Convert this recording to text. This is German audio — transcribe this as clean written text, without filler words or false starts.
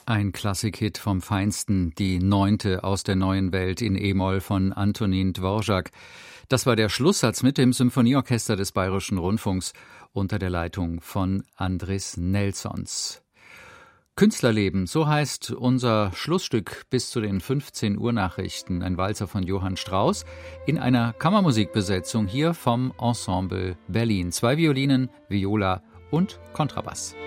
Ein Klassik-Hit vom Feinsten, die 9. aus der neuen Welt in E-Moll von Antonín Dvořák. Das war der Schlusssatz mit dem Symphonieorchester des Bayerischen Rundfunks unter der Leitung von Andris Nelsons. Künstlerleben, so heißt unser Schlussstück bis zu den 15 Uhr Nachrichten, ein Walzer von Johann Strauss, in einer Kammermusikbesetzung hier vom Ensemble Berlin. 2 Violinen, Viola und Kontrabass.